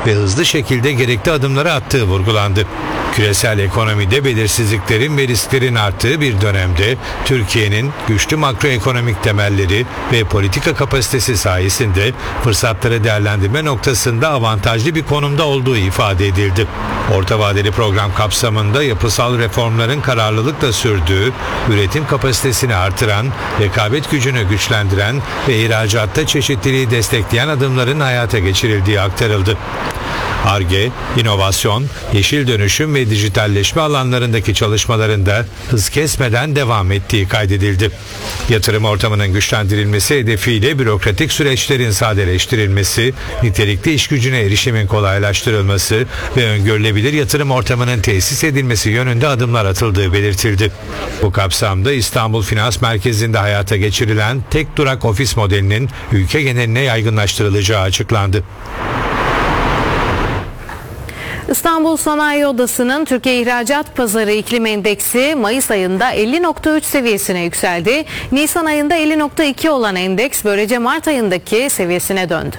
ve hızlı şekilde gerekli adımları attığı vurgulandı. Küresel ekonomide belirsizliklerin ve risklerin arttığı bir dönemde Türkiye'nin güçlü makroekonomik temelleri ve politika kapasitesi sayesinde fırsatları değerlendirme noktasında avantajlı bir konumda olduğu ifade edildi. Orta vadeli program kapsamında yapısal reformların kararlılıkla sürdüğü, üretim kapasitesini artıran, rekabet gücünü güçlendiren ve ihracatta çeşitliliği destekleyen adımların hayata geçirildiği aktarıldı. Ar-Ge, inovasyon, yeşil dönüşüm ve dijitalleşme alanlarındaki çalışmalarında hız kesmeden devam ettiği kaydedildi. Yatırım ortamının güçlendirilmesi hedefiyle bürokratik süreçlerin sadeleştirilmesi, nitelikli iş gücüne erişimin kolaylaştırılması ve öngörülebilir yatırım ortamının tesis edilmesi yönünde adımlar atıldığı belirtildi. Bu kapsamda İstanbul Finans Merkezi'nde hayata geçirilen tek durak ofis modelinin ülke geneline yaygınlaştırılacağı açıklandı. İstanbul Sanayi Odası'nın Türkiye İhracat Pazarı İklim Endeksi Mayıs ayında 50.3 seviyesine yükseldi. Nisan ayında 50.2 olan endeks böylece Mart ayındaki seviyesine döndü.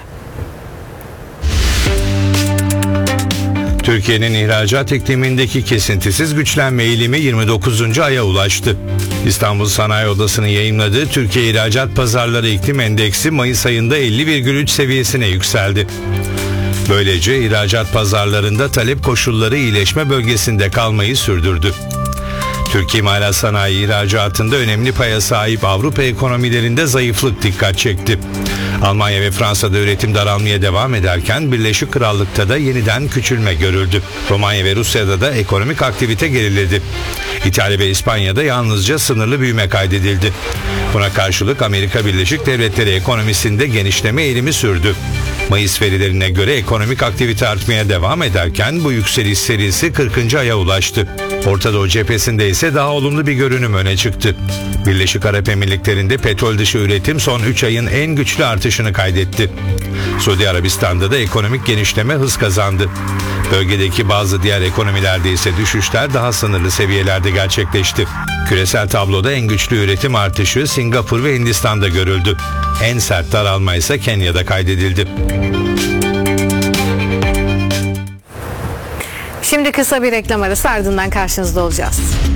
Türkiye'nin ihracat iklimindeki kesintisiz güçlenme eğilimi 29. aya ulaştı. İstanbul Sanayi Odası'nın yayımladığı Türkiye İhracat Pazarları İklim Endeksi Mayıs ayında 50,3 seviyesine yükseldi. Böylece ihracat pazarlarında talep koşulları iyileşme bölgesinde kalmayı sürdürdü. Türkiye imalat sanayi ihracatında önemli paya sahip Avrupa ekonomilerinde zayıflık dikkat çekti. Almanya ve Fransa'da üretim daralmaya devam ederken Birleşik Krallık'ta da yeniden küçülme görüldü. Romanya ve Rusya'da da ekonomik aktivite geriledi. İtalya ve İspanya'da yalnızca sınırlı büyüme kaydedildi. Buna karşılık Amerika Birleşik Devletleri ekonomisinde genişleme eğilimi sürdü. Mayıs verilerine göre ekonomik aktivite artmaya devam ederken bu yükseliş serisi 40. aya ulaştı. Orta Doğu cephesinde ise daha olumlu bir görünüm öne çıktı. Birleşik Arap Emirlikleri'nde petrol dışı üretim son 3 ayın en güçlü artışını kaydetti. Suudi Arabistan'da da ekonomik genişleme hız kazandı. Bölgedeki bazı diğer ekonomilerde ise düşüşler daha sınırlı seviyelerde gerçekleşti. Küresel tabloda en güçlü üretim artışı Singapur ve Hindistan'da görüldü. En sert daralma ise Kenya'da kaydedildi. Şimdi kısa bir reklam arası, ardından karşınızda olacağız.